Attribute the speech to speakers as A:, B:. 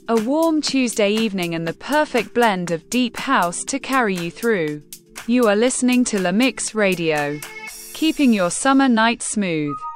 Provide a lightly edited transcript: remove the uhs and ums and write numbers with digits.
A: A warm Tuesday evening and the perfect blend of deep house to carry you through. You are listening to La Mix Radio, keeping your summer night smooth.